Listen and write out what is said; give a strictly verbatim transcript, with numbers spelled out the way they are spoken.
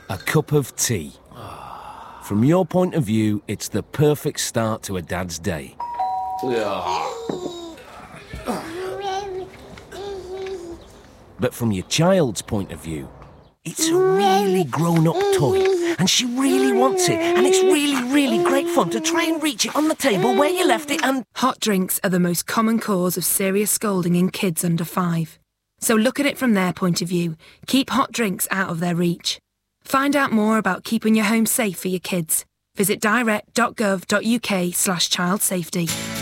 A cup of tea. From your point of view, it's the perfect start to a dad's day. But from your child's point of view, it's a really grown-up toy, and she really wants it, and it's really, really great fun to try and reach it on the table where you left it and... Hot drinks are the most common cause of serious scolding in kids under five. So look at it from their point of view. Keep hot drinks out of their reach. Find out more about keeping your home safe for your kids. Visit direct dot gov dot uk slash child safety.